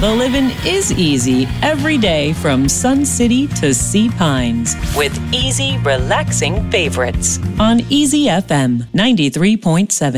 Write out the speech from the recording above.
the living is easy every day from Sun City to Sea Pines with easy, relaxing favorites on Easy FM 93.7.